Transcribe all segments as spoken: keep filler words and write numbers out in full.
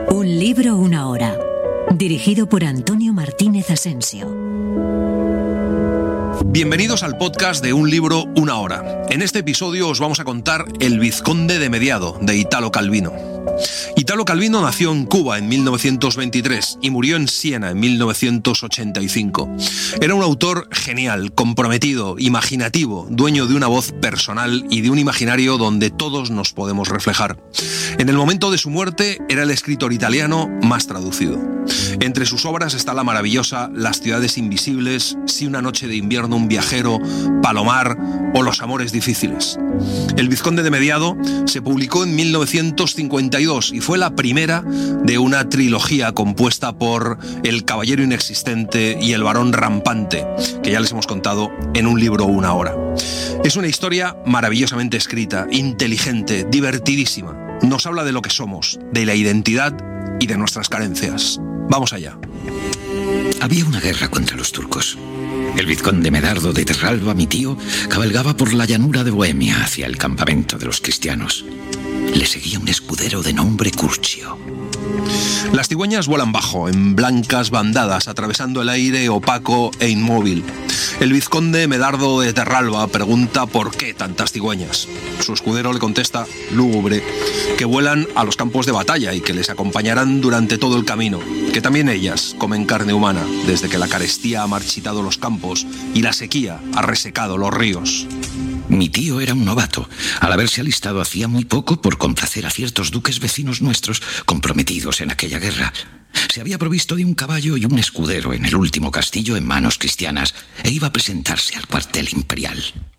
Un libro, una hora. Dirigido por Antonio Martínez Asensio. Bienvenidos al podcast de Un libro, una hora. En este episodio os vamos a contar El Vizconde de Mediado, de Italo Calvino. Italo Calvino nació en Cuba en mil novecientos veintitrés y murió en Siena en mil novecientos ochenta y cinco. Era un autor genial, comprometido, imaginativo, dueño de una voz personal y de un imaginario donde todos nos podemos reflejar. En el momento de su muerte era el escritor italiano más traducido. Entre sus obras está la maravillosa Las ciudades invisibles, Si una noche de invierno un viajero, Palomar o Los amores difíciles. El Vizconde de Mediado se publicó en mil novecientos cincuenta y dos y fue la primera de una trilogía compuesta por El caballero inexistente y El varón rampante, que ya les hemos contado en Un libro, una hora. Es una historia maravillosamente escrita, inteligente, divertidísima. Nos habla de lo que somos, de la identidad y de nuestras carencias. Vamos allá. Había una guerra contra los turcos. El vizconde Medardo de Terralba, mi tío, cabalgaba por la llanura de Bohemia hacia el campamento de los cristianos. Le seguía un escudero de nombre Curcio. Las cigüeñas vuelan bajo, en blancas bandadas, atravesando el aire opaco e inmóvil. El vizconde Medardo de Terralba pregunta por qué tantas cigüeñas. Su escudero le contesta, lúgubre, que vuelan a los campos de batalla y que les acompañarán durante todo el camino, que también ellas comen carne humana, desde que la carestía ha marchitado los campos y la sequía ha resecado los ríos. Mi tío era un novato, al haberse alistado hacía muy poco por complacer a ciertos duques vecinos nuestros comprometidos en aquella guerra. Se había provisto de un caballo y un escudero en el último castillo en manos cristianas e iba a presentarse al cuartel imperial.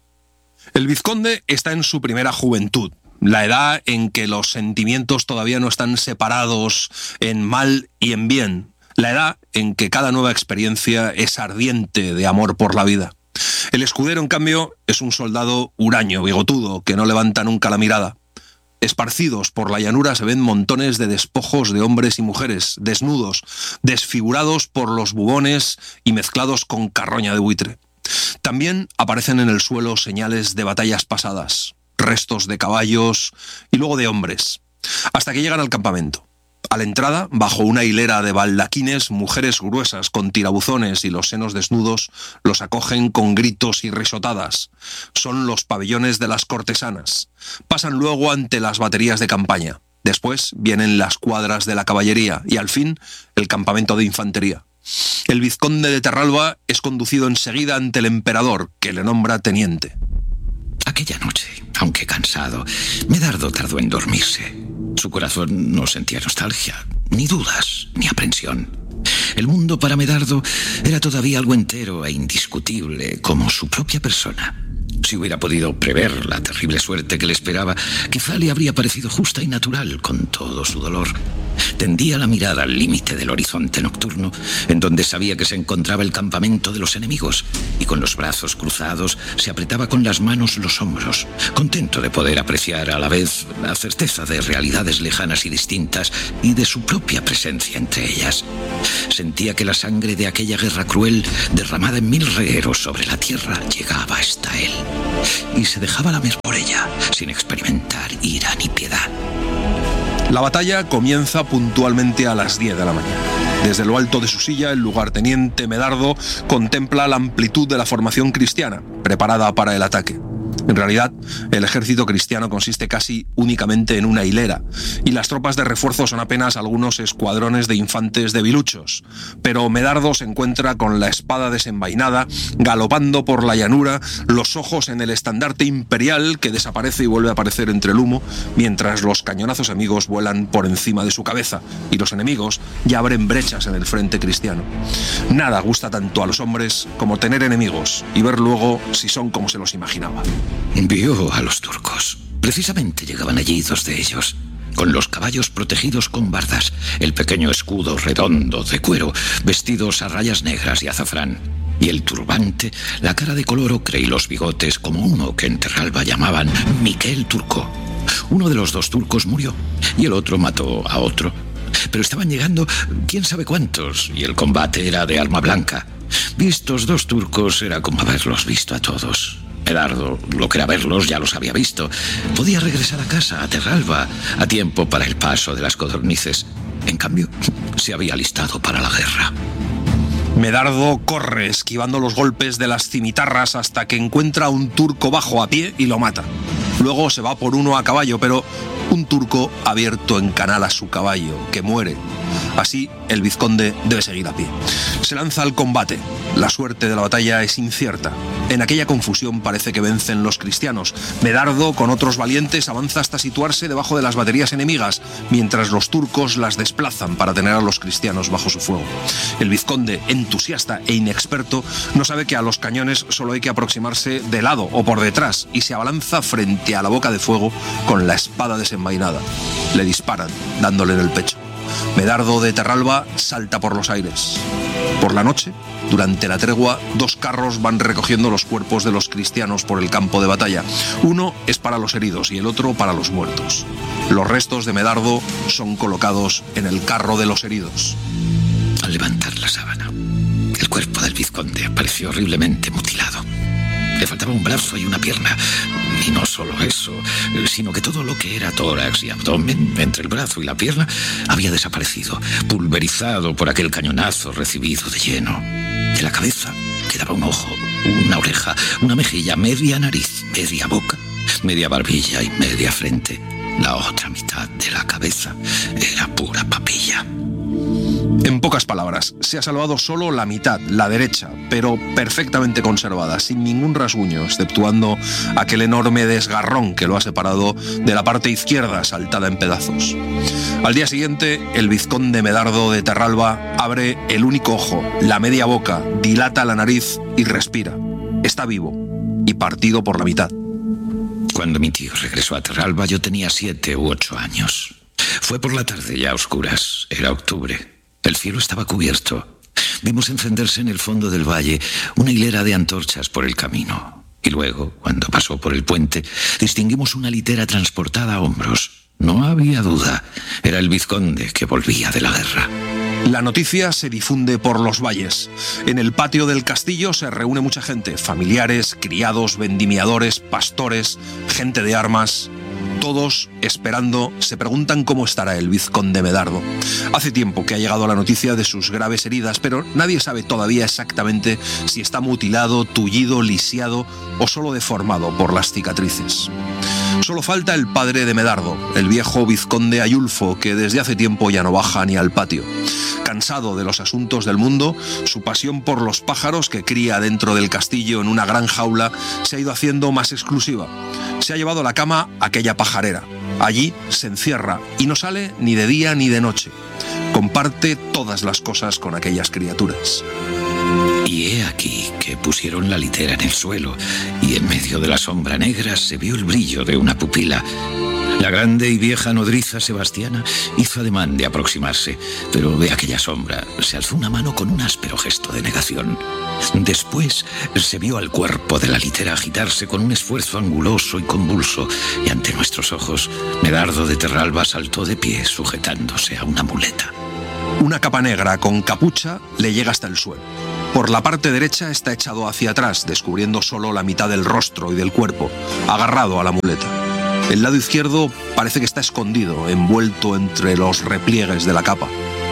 El vizconde está en su primera juventud, la edad en que los sentimientos todavía no están separados en mal y en bien, la edad en que cada nueva experiencia es ardiente de amor por la vida. El escudero, en cambio, es un soldado huraño, bigotudo, que no levanta nunca la mirada. Esparcidos por la llanura se ven montones de despojos de hombres y mujeres, desnudos, desfigurados por los bubones y mezclados con carroña de buitre. También aparecen en el suelo señales de batallas pasadas, restos de caballos y luego de hombres, hasta que llegan al campamento. A la entrada, bajo una hilera de baldaquines, mujeres gruesas con tirabuzones y los senos desnudos los acogen con gritos y risotadas. Son los pabellones de las cortesanas. Pasan luego ante las baterías de campaña. Después vienen las cuadras de la caballería y al fin el campamento de infantería. El vizconde de Terralba es conducido enseguida ante el emperador, que le nombra teniente. Aquella noche, aunque cansado, Medardo tardó en dormirse. Su corazón no sentía nostalgia, ni dudas, ni aprensión. El mundo para Medardo era todavía algo entero e indiscutible, como su propia persona. Si hubiera podido prever la terrible suerte que le esperaba, quizá le habría parecido justa y natural con todo su dolor. Tendía la mirada al límite del horizonte nocturno, en donde sabía que se encontraba el campamento de los enemigos, y con los brazos cruzados se apretaba con las manos los hombros, contento de poder apreciar a la vez la certeza de realidades lejanas y distintas y de su propia presencia entre ellas. Sentía que la sangre de aquella guerra cruel, derramada en mil regueros sobre la tierra, llegaba hasta él, y se dejaba lamer por ella, sin experimentar ira ni piedad. La batalla comienza puntualmente a las diez de la mañana. Desde lo alto de su silla, el lugarteniente Medardo contempla la amplitud de la formación cristiana, preparada para el ataque. En realidad, el ejército cristiano consiste casi únicamente en una hilera, y las tropas de refuerzo son apenas algunos escuadrones de infantes debiluchos. Pero Medardo se encuentra con la espada desenvainada, galopando por la llanura, los ojos en el estandarte imperial que desaparece y vuelve a aparecer entre el humo, mientras los cañonazos amigos vuelan por encima de su cabeza, y los enemigos ya abren brechas en el frente cristiano. Nada gusta tanto a los hombres como tener enemigos, y ver luego si son como se los imaginaba. Vio a los turcos. Precisamente llegaban allí dos de ellos, con los caballos protegidos con bardas, el pequeño escudo redondo de cuero, vestidos a rayas negras y azafrán, y el turbante, la cara de color ocre y los bigotes como uno que en Terralba llamaban Miquel Turco. Uno de los dos turcos murió y el otro mató a otro. Pero estaban llegando quién sabe cuántos y el combate era de arma blanca. Vistos dos turcos era como haberlos visto a todos. Medardo, lo que era verlos, ya los había visto. Podía regresar a casa, a Terralba, a tiempo para el paso de las codornices. En cambio, se había alistado para la guerra. Medardo corre esquivando los golpes de las cimitarras hasta que encuentra a un turco bajo a pie y lo mata. Luego se va por uno a caballo, pero un turco ha abierto en canal a su caballo, que muere. Así, el vizconde debe seguir a pie. Se lanza al combate. La suerte de la batalla es incierta. En aquella confusión parece que vencen los cristianos. Medardo, con otros valientes, avanza hasta situarse debajo de las baterías enemigas, mientras los turcos las desplazan para tener a los cristianos bajo su fuego. El vizconde, entusiasta e inexperto, no sabe que a los cañones solo hay que aproximarse de lado o por detrás, y se abalanza frente a la boca de fuego con la espada desenvainada. Le disparan, dándole en el pecho. Medardo de Terralba salta por los aires. Por la noche, durante la tregua, dos carros van recogiendo los cuerpos de los cristianos por el campo de batalla. Uno es para los heridos y el otro para los muertos. Los restos de Medardo son colocados en el carro de los heridos. Al levantar la sábana, el cuerpo del vizconde apareció horriblemente mutilado. Le faltaba un brazo y una pierna. Y no solo eso, sino que todo lo que era tórax y abdomen, entre el brazo y la pierna, había desaparecido, pulverizado por aquel cañonazo recibido de lleno. De la cabeza quedaba un ojo, una oreja, una mejilla, media nariz, media boca, media barbilla y media frente. La otra mitad de la cabeza era pura papilla. En pocas palabras, se ha salvado solo la mitad, la derecha, pero perfectamente conservada, sin ningún rasguño, exceptuando aquel enorme desgarrón que lo ha separado de la parte izquierda, saltada en pedazos. Al día siguiente, el vizconde Medardo de Terralba abre el único ojo, la media boca, dilata la nariz y respira. Está vivo y partido por la mitad. Cuando mi tío regresó a Terralba, yo tenía siete u ocho años. Fue por la tarde, ya a oscuras. Era octubre. El cielo estaba cubierto. Vimos encenderse en el fondo del valle una hilera de antorchas por el camino. Y luego, cuando pasó por el puente, distinguimos una litera transportada a hombros. No había duda. Era el vizconde que volvía de la guerra. La noticia se difunde por los valles. En el patio del castillo se reúne mucha gente, familiares, criados, vendimiadores, pastores, gente de armas. Todos, esperando, se preguntan cómo estará el vizconde Medardo. Hace tiempo que ha llegado la noticia de sus graves heridas, pero nadie sabe todavía exactamente si está mutilado, tullido, lisiado o solo deformado por las cicatrices. Solo falta el padre de Medardo, el viejo vizconde Ayulfo, que desde hace tiempo ya no baja ni al patio. Cansado de los asuntos del mundo, su pasión por los pájaros que cría dentro del castillo en una gran jaula se ha ido haciendo más exclusiva. Se ha llevado a la cama aquella pajarera. Allí se encierra y no sale ni de día ni de noche. Comparte todas las cosas con aquellas criaturas. Y he aquí que pusieron la litera en el suelo y en medio de la sombra negra se vio el brillo de una pupila. La grande y vieja nodriza Sebastiana hizo ademán de aproximarse, pero de aquella sombra se alzó una mano con un áspero gesto de negación. Después se vio al cuerpo de la litera agitarse con un esfuerzo anguloso y convulso, y ante nuestros ojos, Medardo de Terralba saltó de pie sujetándose a una muleta. Una capa negra con capucha le llega hasta el suelo. Por la parte derecha está echado hacia atrás, descubriendo solo la mitad del rostro y del cuerpo, agarrado a la muleta. El lado izquierdo parece que está escondido, envuelto entre los repliegues de la capa.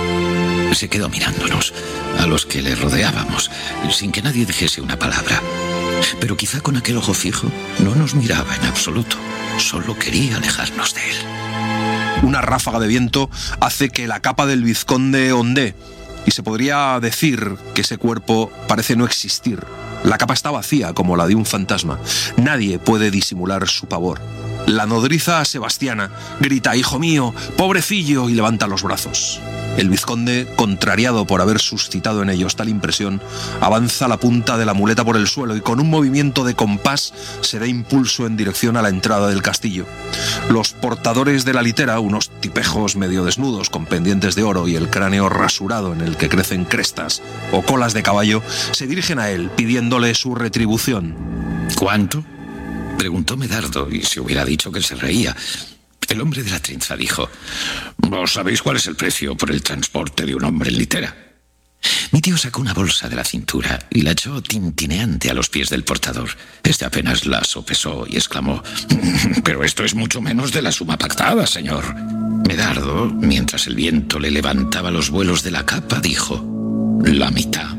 Se quedó mirándonos, a los que le rodeábamos, sin que nadie dijese una palabra. Pero quizá con aquel ojo fijo no nos miraba en absoluto, solo quería alejarnos de él. Una ráfaga de viento hace que la capa del vizconde ondee, y se podría decir que ese cuerpo parece no existir. La capa está vacía, como la de un fantasma. Nadie puede disimular su pavor. La nodriza Sebastiana grita: «¡Hijo mío, pobrecillo!» y levanta los brazos. El vizconde, contrariado por haber suscitado en ellos tal impresión, avanza la punta de la muleta por el suelo y con un movimiento de compás se da impulso en dirección a la entrada del castillo. Los portadores de la litera, unos tipejos medio desnudos con pendientes de oro y el cráneo rasurado en el que crecen crestas o colas de caballo, se dirigen a él pidiéndole su retribución. ¿Cuánto?, preguntó Medardo, y se hubiera dicho que se reía. El hombre de la trenza dijo: «¿Vos sabéis cuál es el precio por el transporte de un hombre en litera?». Mi tío sacó una bolsa de la cintura y la echó tintineante a los pies del portador. Este apenas la sopesó y exclamó: «Pero esto es mucho menos de la suma pactada, señor». Medardo, mientras el viento le levantaba los vuelos de la capa, dijo: «La mitad».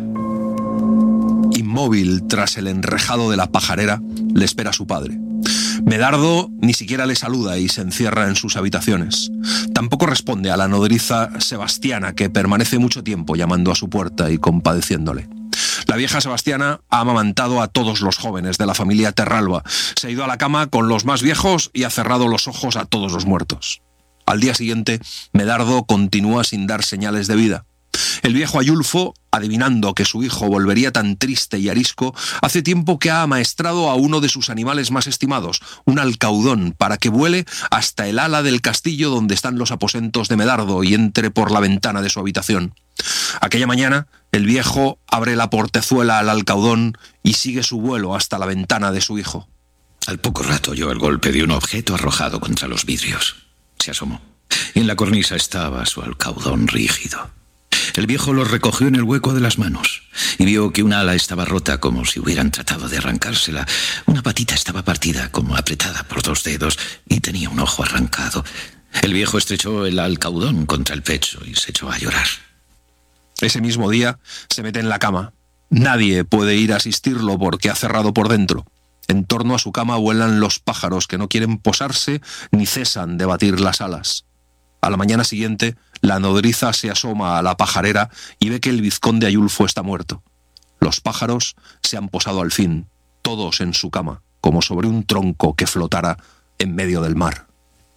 Inmóvil tras el enrejado de la pajarera, le espera su padre. Medardo ni siquiera le saluda y se encierra en sus habitaciones. Tampoco responde a la nodriza Sebastiana, que permanece mucho tiempo llamando a su puerta y compadeciéndole. La vieja Sebastiana ha amamantado a todos los jóvenes de la familia Terralba, se ha ido a la cama con los más viejos y ha cerrado los ojos a todos los muertos. Al día siguiente, Medardo continúa sin dar señales de vida. El viejo Ayulfo, adivinando que su hijo volvería tan triste y arisco, hace tiempo que ha amaestrado a uno de sus animales más estimados, un alcaudón, para que vuele hasta el ala del castillo donde están los aposentos de Medardo y entre por la ventana de su habitación. Aquella mañana, el viejo abre la portezuela al alcaudón y sigue su vuelo hasta la ventana de su hijo. Al poco rato oyó el golpe de un objeto arrojado contra los vidrios. Se asomó, y en la cornisa estaba su alcaudón rígido. El viejo lo recogió en el hueco de las manos y vio que una ala estaba rota como si hubieran tratado de arrancársela. Una patita estaba partida como apretada por dos dedos y tenía un ojo arrancado. El viejo estrechó el alcaudón contra el pecho y se echó a llorar. Ese mismo día se mete en la cama. Nadie puede ir a asistirlo porque ha cerrado por dentro. En torno a su cama vuelan los pájaros que no quieren posarse ni cesan de batir las alas. A la mañana siguiente, la nodriza se asoma a la pajarera y ve que el vizconde Ayulfo está muerto. Los pájaros se han posado al fin, todos en su cama, como sobre un tronco que flotara en medio del mar.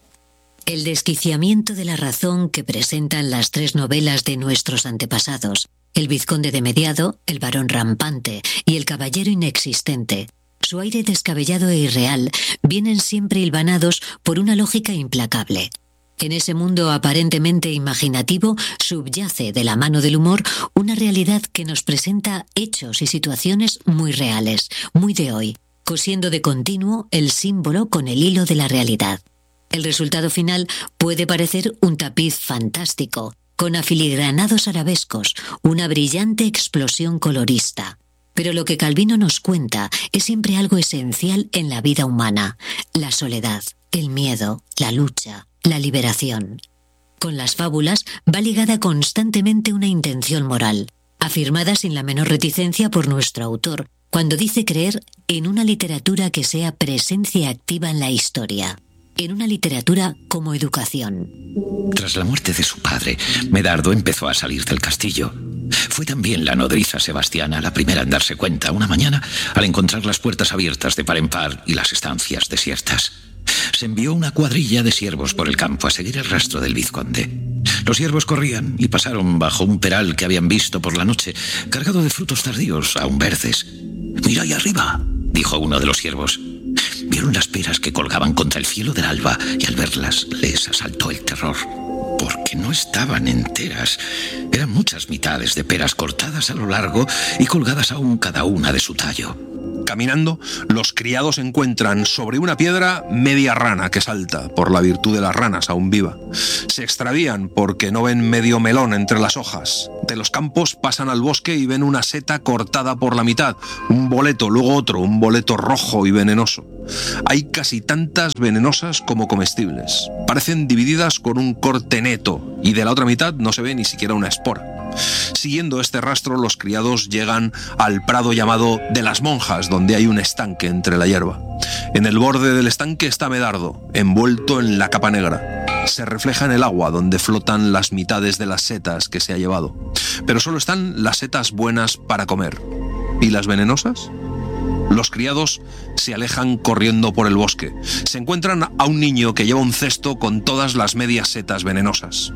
El desquiciamiento de la razón que presentan las tres novelas de nuestros antepasados, El vizconde de Mediado, El varón rampante y El caballero inexistente, su aire descabellado e irreal, vienen siempre hilvanados por una lógica implacable. En ese mundo aparentemente imaginativo subyace, de la mano del humor, una realidad que nos presenta hechos y situaciones muy reales, muy de hoy, cosiendo de continuo el símbolo con el hilo de la realidad. El resultado final puede parecer un tapiz fantástico, con afiligranados arabescos, una brillante explosión colorista. Pero lo que Calvino nos cuenta es siempre algo esencial en la vida humana: la soledad, el miedo, la lucha, la liberación. Con las fábulas va ligada constantemente una intención moral, afirmada sin la menor reticencia por nuestro autor, cuando dice creer en una literatura que sea presencia activa en la historia, en una literatura como educación. Tras la muerte de su padre, Medardo empezó a salir del castillo. Fue también la nodriza Sebastiana la primera en darse cuenta una mañana al encontrar las puertas abiertas de par en par y las estancias desiertas. Se envió una cuadrilla de siervos por el campo a seguir el rastro del vizconde. Los siervos corrían y pasaron bajo un peral que habían visto por la noche, cargado de frutos tardíos, aún verdes. «Mira ahí arriba», dijo uno de los siervos. Vieron las peras que colgaban contra el cielo del alba y al verlas les asaltó el terror, porque no estaban enteras. Eran muchas mitades de peras cortadas a lo largo y colgadas aún cada una de su tallo. Caminando, los criados encuentran sobre una piedra media rana que salta, por la virtud de las ranas aún viva. Se extravían porque no ven medio melón entre las hojas. De los campos pasan al bosque y ven una seta cortada por la mitad, un boleto, luego otro, un boleto rojo y venenoso. Hay casi tantas venenosas como comestibles. Parecen divididas con un corte neto y de la otra mitad no se ve ni siquiera una espora. Siguiendo este rastro, los criados llegan al prado llamado de las monjas, donde hay un estanque entre la hierba. En el borde del estanque está Medardo, envuelto en la capa negra. Se refleja en el agua, donde flotan las mitades de las setas que se ha llevado. Pero solo están las setas buenas para comer. ¿Y las venenosas? Los criados se alejan corriendo por el bosque. Se encuentran a un niño que lleva un cesto con todas las medias setas venenosas.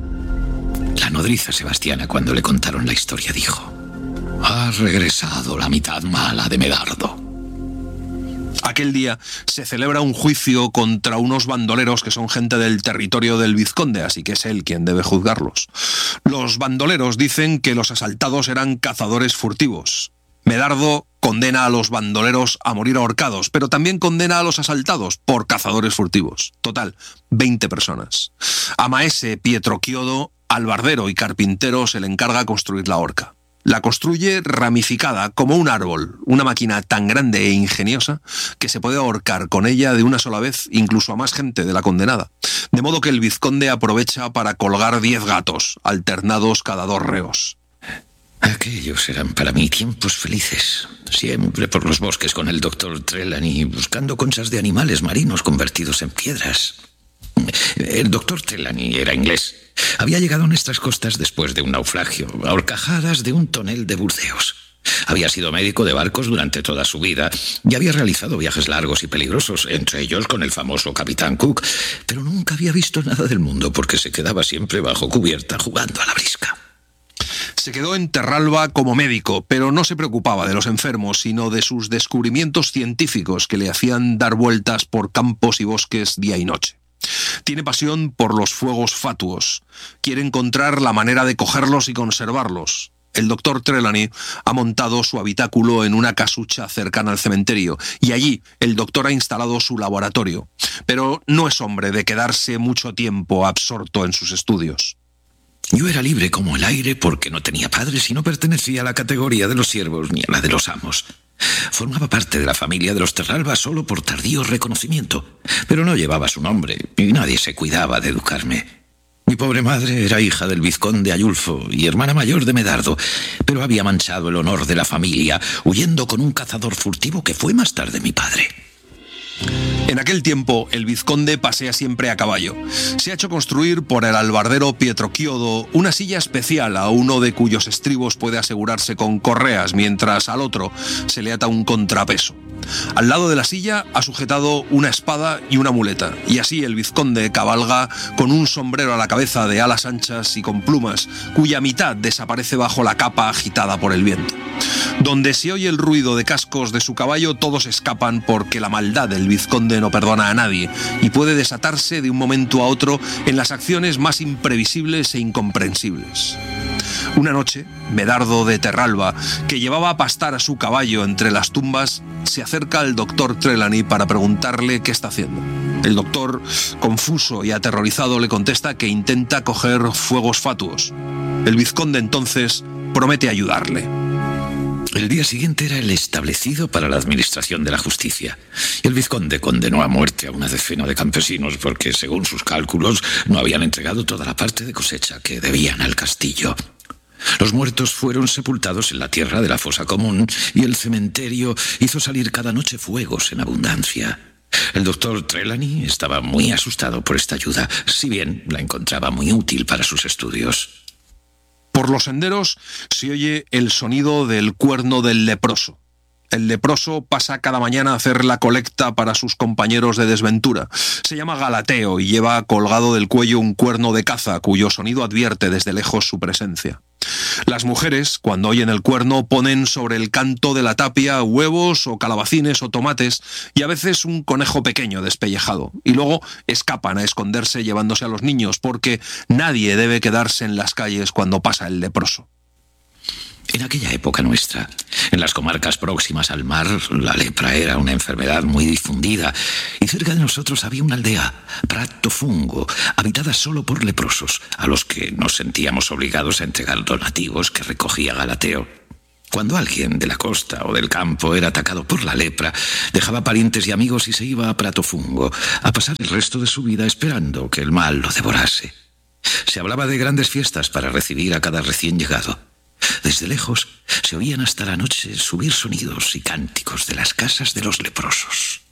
La nodriza Sebastiana, cuando le contaron la historia, dijo: «Ha regresado la mitad mala de Medardo». Aquel día se celebra un juicio contra unos bandoleros que son gente del territorio del vizconde, así que es él quien debe juzgarlos. Los bandoleros dicen que los asaltados eran cazadores furtivos. Medardo condena a los bandoleros a morir ahorcados, pero también condena a los asaltados por cazadores furtivos. Total, veinte personas. A maese Pietro Chiodo, albardero y carpintero, se le encarga construir la horca. La construye ramificada como un árbol, una máquina tan grande e ingeniosa que se puede ahorcar con ella de una sola vez incluso a más gente de la condenada. De modo que el vizconde aprovecha para colgar diez gatos, alternados cada dos reos. Aquellos eran para mí tiempos felices. Siempre por los bosques con el doctor Trelawney, buscando conchas de animales marinos convertidos en piedras. El doctor Trelawney era inglés. Había llegado a nuestras costas después de un naufragio, a horcajadas de un tonel de Burdeos. Había sido médico de barcos durante toda su vida y había realizado viajes largos y peligrosos, entre ellos con el famoso Capitán Cook, pero nunca había visto nada del mundo porque se quedaba siempre bajo cubierta jugando a la brisca. Se quedó en Terralba como médico, pero no se preocupaba de los enfermos, sino de sus descubrimientos científicos que le hacían dar vueltas por campos y bosques día y noche. Tiene pasión por los fuegos fatuos. Quiere encontrar la manera de cogerlos y conservarlos. El doctor Trelawney ha montado su habitáculo en una casucha cercana al cementerio y allí el doctor ha instalado su laboratorio. Pero no es hombre de quedarse mucho tiempo absorto en sus estudios. Yo era libre como el aire porque no tenía padres y no pertenecía a la categoría de los siervos ni a la de los amos. Formaba parte de la familia de los Terralba solo por tardío reconocimiento, pero no llevaba su nombre y nadie se cuidaba de educarme. Mi pobre madre era hija del vizconde Ayulfo y hermana mayor de Medardo, pero había manchado el honor de la familia huyendo con un cazador furtivo que fue más tarde mi padre. En aquel tiempo, el vizconde pasea siempre a caballo. Se ha hecho construir por el albardero Pietro Chiodo una silla especial a uno de cuyos estribos puede asegurarse con correas, mientras al otro se le ata un contrapeso. Al lado de la silla ha sujetado una espada y una muleta, y así el vizconde cabalga con un sombrero a la cabeza de alas anchas y con plumas, cuya mitad desaparece bajo la capa agitada por el viento. Donde se oye el ruido de cascos de su caballo, todos escapan porque la maldad del vizconde no perdona a nadie y puede desatarse de un momento a otro en las acciones más imprevisibles e incomprensibles. Una noche, Medardo de Terralba, que llevaba a pastar a su caballo entre las tumbas, se acerca al doctor Trelawney para preguntarle qué está haciendo. El doctor, confuso y aterrorizado, le contesta que intenta coger fuegos fatuos. El vizconde entonces promete ayudarle. El día siguiente era el establecido para la administración de la justicia. El vizconde condenó a muerte a una decena de campesinos porque, según sus cálculos, no habían entregado toda la parte de cosecha que debían al castillo. Los muertos fueron sepultados en la tierra de la fosa común y el cementerio hizo salir cada noche fuegos en abundancia. El doctor Trelawney estaba muy asustado por esta ayuda, si bien la encontraba muy útil para sus estudios. Por los senderos se oye el sonido del cuerno del leproso. El leproso pasa cada mañana a hacer la colecta para sus compañeros de desventura. Se llama Galateo y lleva colgado del cuello un cuerno de caza cuyo sonido advierte desde lejos su presencia. Las mujeres, cuando oyen el cuerno, ponen sobre el canto de la tapia huevos o calabacines o tomates y a veces un conejo pequeño despellejado, y luego escapan a esconderse llevándose a los niños porque nadie debe quedarse en las calles cuando pasa el leproso. En aquella época nuestra, en las comarcas próximas al mar, la lepra era una enfermedad muy difundida y cerca de nosotros había una aldea, Pratofungo, habitada solo por leprosos, a los que nos sentíamos obligados a entregar donativos que recogía Galateo. Cuando alguien de la costa o del campo era atacado por la lepra, dejaba parientes y amigos y se iba a Pratofungo a pasar el resto de su vida esperando que el mal lo devorase. Se hablaba de grandes fiestas para recibir a cada recién llegado. Desde lejos se oían hasta la noche subir sonidos y cánticos de las casas de los leprosos.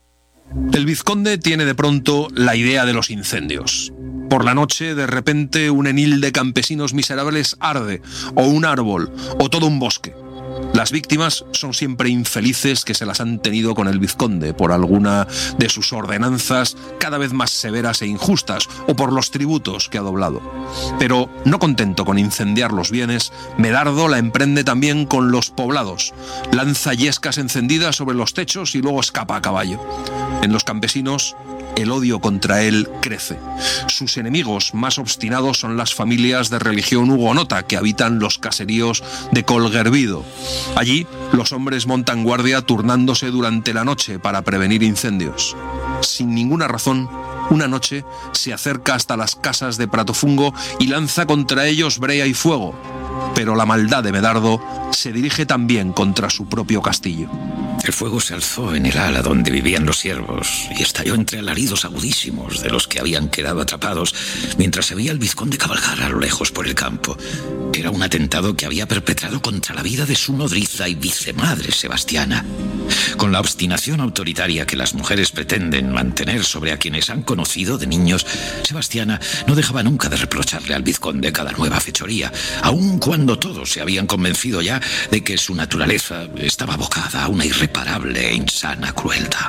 El vizconde tiene de pronto la idea de los incendios. Por la noche, de repente, un enil de campesinos miserables arde, o un árbol, o todo un bosque. Las víctimas son siempre infelices que se las han tenido con el vizconde por alguna de sus ordenanzas cada vez más severas e injustas o por los tributos que ha doblado. Pero no contento con incendiar los bienes, Medardo la emprende también con los poblados. Lanza yescas encendidas sobre los techos y luego escapa a caballo. En los campesinos, el odio contra él crece. Sus enemigos más obstinados son las familias de religión hugonota que habitan los caseríos de Colgervido. Allí, los hombres montan guardia turnándose durante la noche para prevenir incendios. Sin ninguna razón, una noche se acerca hasta las casas de Pratofungo y lanza contra ellos brea y fuego. Pero la maldad de Medardo se dirige también contra su propio castillo. El fuego se alzó en el ala donde vivían los siervos y estalló entre alaridos agudísimos de los que habían quedado atrapados mientras se veía al vizconde cabalgar a lo lejos por el campo. Era un atentado que había perpetrado contra la vida de su nodriza y vicemadre Sebastiana. Con la obstinación autoritaria que las mujeres pretenden mantener sobre a quienes han conocido de niños, Sebastiana no dejaba nunca de reprocharle al vizconde cada nueva fechoría, aun cuando todos se habían convencido ya de que su naturaleza estaba abocada a una irreparable e insana crueldad.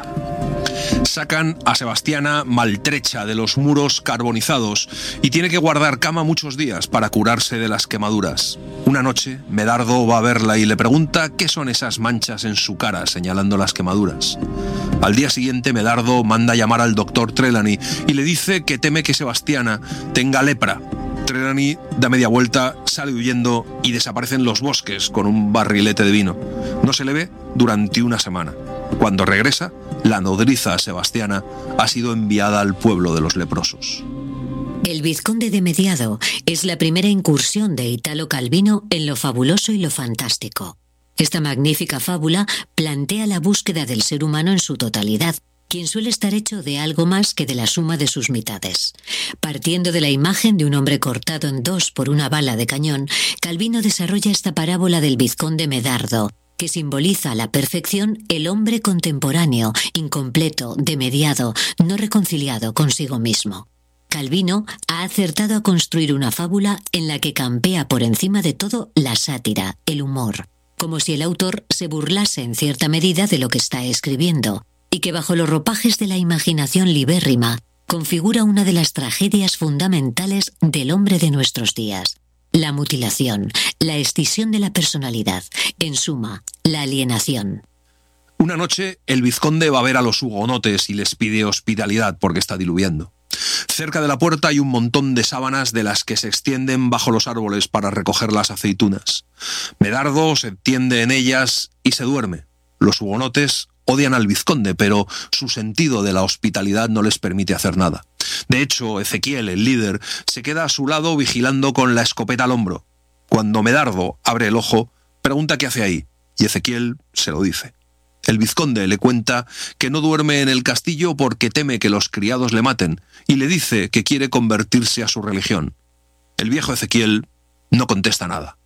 Sacan a Sebastiana maltrecha de los muros carbonizados y tiene que guardar cama muchos días para curarse de las quemaduras. Una noche, Medardo va a verla y le pregunta qué son esas manchas en su cara, señalando las quemaduras. Al día siguiente, Medardo manda llamar al doctor Trelawney y le dice que teme que Sebastiana tenga lepra. Trelawney da media vuelta, sale huyendo y desaparece en los bosques con un barrilete de vino. No se le ve durante una semana. Cuando regresa, la nodriza Sebastiana ha sido enviada al pueblo de los leprosos. El vizconde de Mediado es la primera incursión de Italo Calvino en lo fabuloso y lo fantástico. Esta magnífica fábula plantea la búsqueda del ser humano en su totalidad, quien suele estar hecho de algo más que de la suma de sus mitades. Partiendo de la imagen de un hombre cortado en dos por una bala de cañón, Calvino desarrolla esta parábola del vizconde Medardo, que simboliza a la perfección el hombre contemporáneo, incompleto, demediado, no reconciliado consigo mismo. Calvino ha acertado a construir una fábula en la que campea por encima de todo la sátira, el humor, como si el autor se burlase en cierta medida de lo que está escribiendo, y que bajo los ropajes de la imaginación libérrima configura una de las tragedias fundamentales del hombre de nuestros días: la mutilación, la escisión de la personalidad, en suma, la alienación. Una noche, el vizconde va a ver a los hugonotes y les pide hospitalidad porque está diluviando. Cerca de la puerta hay un montón de sábanas de las que se extienden bajo los árboles para recoger las aceitunas. Medardo se tiende en ellas y se duerme. Los hugonotes odian al vizconde, pero su sentido de la hospitalidad no les permite hacer nada. De hecho, Ezequiel, el líder, se queda a su lado vigilando con la escopeta al hombro. Cuando Medardo abre el ojo, pregunta qué hace ahí, y Ezequiel se lo dice. El vizconde le cuenta que no duerme en el castillo porque teme que los criados le maten, y le dice que quiere convertirse a su religión. El viejo Ezequiel no contesta nada.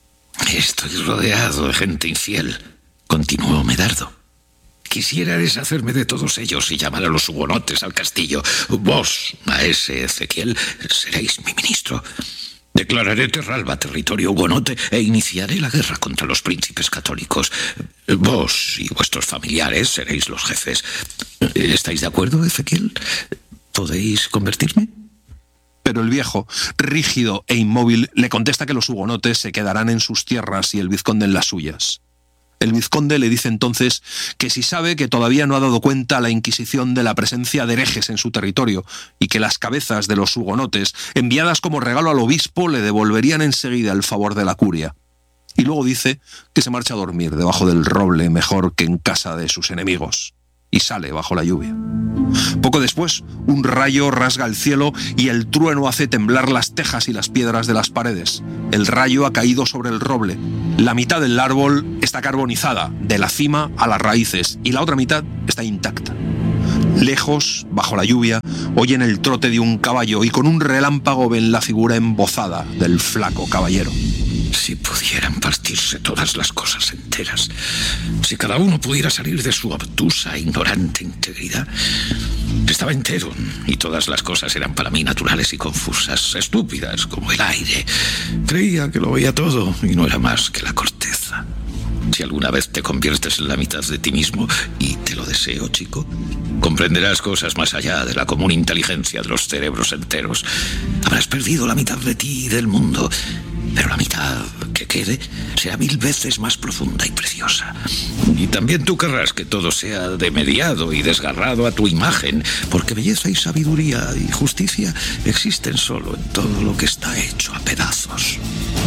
Estoy rodeado de gente infiel, continuó Medardo. Quisiera deshacerme de todos ellos y llamar a los hugonotes al castillo. Vos, maese Ezequiel, seréis mi ministro. Declararé Terralba territorio hugonote e iniciaré la guerra contra los príncipes católicos. Vos y vuestros familiares seréis los jefes. ¿Estáis de acuerdo, Ezequiel? ¿Podéis convertirme? Pero el viejo, rígido e inmóvil, le contesta que los hugonotes se quedarán en sus tierras y el vizconde en las suyas. El vizconde le dice entonces que si sabe que todavía no ha dado cuenta a la Inquisición de la presencia de herejes en su territorio y que las cabezas de los hugonotes, enviadas como regalo al obispo, le devolverían enseguida el favor de la curia. Y luego dice que se marcha a dormir debajo del roble mejor que en casa de sus enemigos. Y sale bajo la lluvia. Poco después, un rayo rasga el cielo y el trueno hace temblar las tejas y las piedras de las paredes. El rayo ha caído sobre el roble. La mitad del árbol está carbonizada, de la cima a las raíces, y la otra mitad está intacta. Lejos, bajo la lluvia, oyen el trote de un caballo y con un relámpago ven la figura embozada del flaco caballero. Si pudieran partirse todas las cosas enteras, si cada uno pudiera salir de su obtusa e ignorante integridad. Estaba entero y todas las cosas eran para mí naturales y confusas, estúpidas como el aire. Creía que lo veía todo y no era más que la corteza. Si alguna vez te conviertes en la mitad de ti mismo, y te lo deseo, chico, comprenderás cosas más allá de la común inteligencia de los cerebros enteros. Habrás perdido la mitad de ti y del mundo, pero la mitad que quede será mil veces más profunda y preciosa. Y también tú querrás que todo sea demediado y desgarrado a tu imagen, porque belleza y sabiduría y justicia existen solo en todo lo que está hecho a pedazos.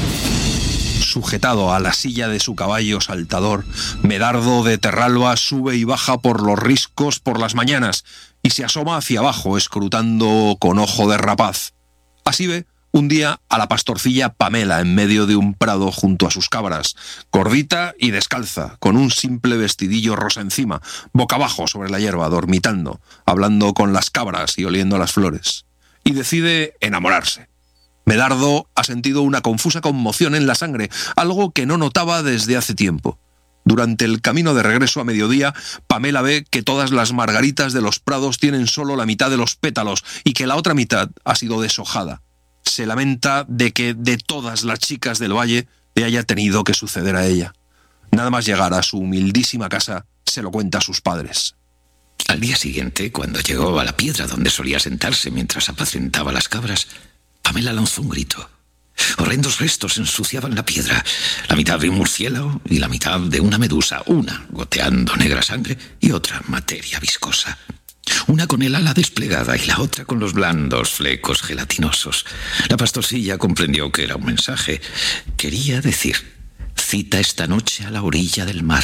Sujetado a la silla de su caballo saltador, Medardo de Terralba sube y baja por los riscos por las mañanas y se asoma hacia abajo, escrutando con ojo de rapaz. Así ve un día a la pastorcilla Pamela en medio de un prado junto a sus cabras, gordita y descalza, con un simple vestidillo rosa encima, boca abajo sobre la hierba, dormitando, hablando con las cabras y oliendo las flores. Y decide enamorarse. Medardo ha sentido una confusa conmoción en la sangre, algo que no notaba desde hace tiempo. Durante el camino de regreso a mediodía, Pamela ve que todas las margaritas de los prados tienen solo la mitad de los pétalos y que la otra mitad ha sido deshojada. Se lamenta de que de todas las chicas del valle le haya tenido que suceder a ella. Nada más llegar a su humildísima casa, se lo cuenta a sus padres. Al día siguiente, cuando llegó a la piedra donde solía sentarse mientras apacentaba las cabras, Pamela lanzó un grito. Horrendos restos ensuciaban la piedra, la mitad de un murciélago y la mitad de una medusa, una goteando negra sangre y otra materia viscosa. Una con el ala desplegada y la otra con los blandos flecos gelatinosos. La pastorcilla comprendió que era un mensaje. Quería decir: cita esta noche a la orilla del mar.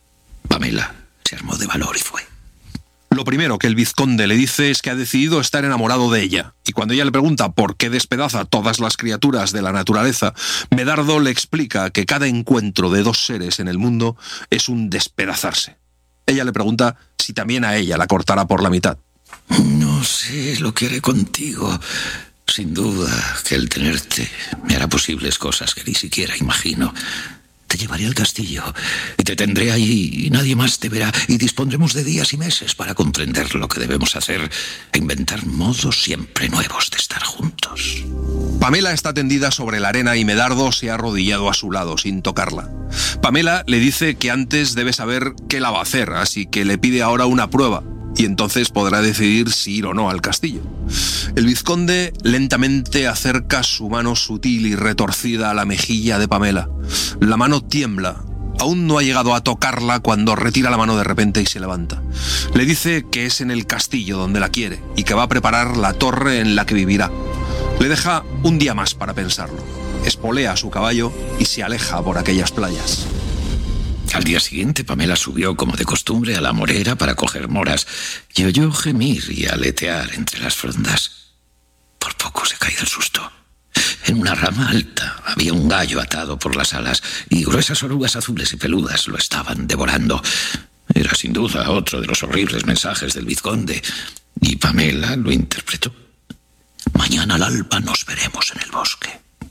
Pamela se armó de valor y fue. Lo primero que el vizconde le dice es que ha decidido estar enamorado de ella, y cuando ella le pregunta por qué despedaza todas las criaturas de la naturaleza, Medardo le explica que cada encuentro de dos seres en el mundo es un despedazarse. Ella le pregunta si también a ella la cortará por la mitad. No sé lo que haré contigo. Sin duda que el tenerte me hará posibles cosas que ni siquiera imagino. Te llevaré al castillo y te tendré allí y nadie más te verá, y dispondremos de días y meses para comprender lo que debemos hacer e inventar modos siempre nuevos de estar juntos. Pamela está tendida sobre la arena y Medardo se ha arrodillado a su lado sin tocarla. Pamela le dice que antes debe saber qué la va a hacer, así que le pide ahora una prueba, y entonces podrá decidir si ir o no al castillo. El vizconde lentamente acerca su mano sutil y retorcida a la mejilla de Pamela. La mano tiembla. Aún no ha llegado a tocarla cuando retira la mano de repente y se levanta. Le dice que es en el castillo donde la quiere y que va a preparar la torre en la que vivirá. Le deja un día más para pensarlo. Espolea a su caballo y se aleja por aquellas playas. Al día siguiente, Pamela subió como de costumbre a la morera para coger moras y oyó gemir y aletear entre las frondas. Por poco se cae del susto. En una rama alta había un gallo atado por las alas y gruesas orugas azules y peludas lo estaban devorando. Era sin duda otro de los horribles mensajes del vizconde, y Pamela lo interpretó. Mañana al alba nos veremos en el bosque.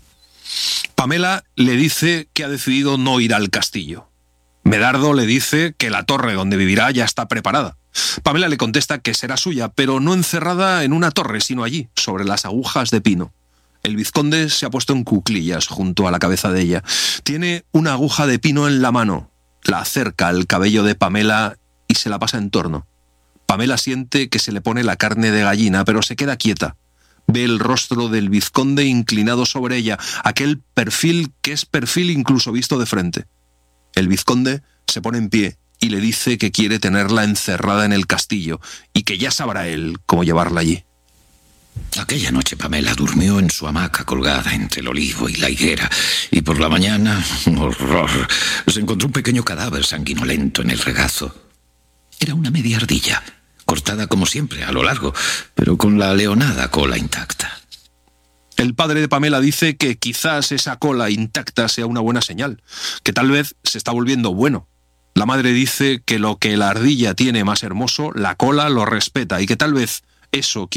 Pamela le dice que ha decidido no ir al castillo. Medardo le dice que la torre donde vivirá ya está preparada. Pamela le contesta que será suya, pero no encerrada en una torre, sino allí, sobre las agujas de pino. El vizconde se ha puesto en cuclillas junto a la cabeza de ella. Tiene una aguja de pino en la mano, la acerca al cabello de Pamela y se la pasa en torno. Pamela siente que se le pone la carne de gallina, pero se queda quieta. Ve el rostro del vizconde inclinado sobre ella, aquel perfil que es perfil incluso visto de frente. El vizconde se pone en pie y le dice que quiere tenerla encerrada en el castillo y que ya sabrá él cómo llevarla allí. Aquella noche Pamela durmió en su hamaca colgada entre el olivo y la higuera, y por la mañana, horror, se encontró un pequeño cadáver sanguinolento en el regazo. Era una media ardilla, cortada como siempre a lo largo, pero con la leonada cola intacta. El padre de Pamela dice que quizás esa cola intacta sea una buena señal, que tal vez se está volviendo bueno. La madre dice que lo que la ardilla tiene más hermoso, la cola lo respeta, y que tal vez eso